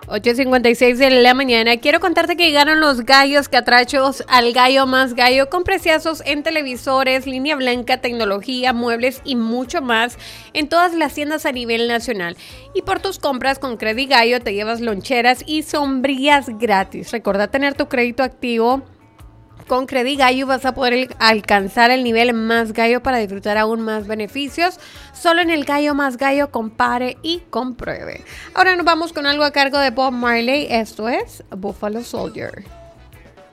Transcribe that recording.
8:56 de la mañana. Quiero contarte que llegaron los gallos catrachos al Gallo Más Gallo con preciazos en televisores, línea blanca, tecnología, muebles y mucho más en todas las tiendas a nivel nacional. Y por tus compras con Credit Gallo te llevas loncheras y sombrillas gratis. Recuerda tener tu crédito activo. Con Credit Gallo vas a poder alcanzar el nivel más gallo para disfrutar aún más beneficios. Solo en el Gallo Más Gallo, compare y compruebe. Ahora nos vamos con algo a cargo de Bob Marley. Esto es Buffalo Soldier.